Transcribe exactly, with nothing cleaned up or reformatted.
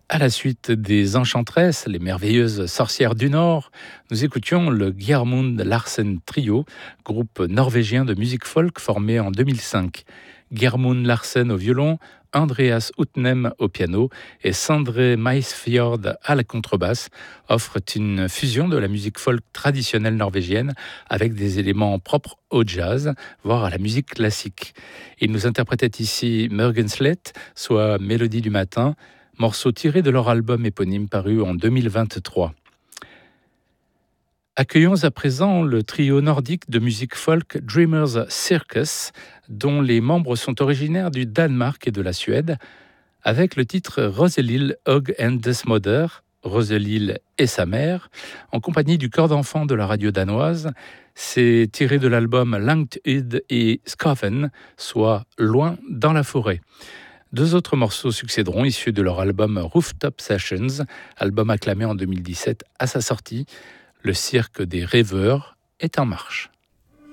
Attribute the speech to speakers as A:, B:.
A: À la suite des Enchantresses, les merveilleuses sorcières du Nord, nous écoutions le Gjermund Larsen Trio, groupe norvégien de musique folk formé en deux mille cinq. Gjermund Larsen au violon, Andreas Utnem au piano et Sandré Maisfjord à la contrebasse offrent une fusion de la musique folk traditionnelle norvégienne avec des éléments propres au jazz, voire à la musique classique. Ils nous interprétaient ici Morgenslet, soit Mélodie du matin, morceau tiré de leur album éponyme paru en deux mille vingt-trois. Accueillons à présent le trio nordique de musique folk Dreamers Circus, dont les membres sont originaires du Danemark et de la Suède, avec le titre Roselil Hog and Desmoder, Roselil et sa mère, en compagnie du chœur d'enfants de la radio danoise. C'est tiré de l'album Langt Ud et Skoven, soit Loin dans la forêt. Deux autres morceaux succéderont, issus de leur album Rooftop Sessions, album acclamé en deux mille dix-sept à sa sortie. Le cirque des rêveurs est en marche.